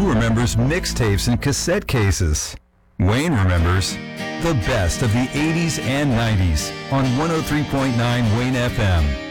Stu remembers mixtapes and cassette cases. Wayne remembers the best of the 80s and 90s on 103.9 Wayne FM.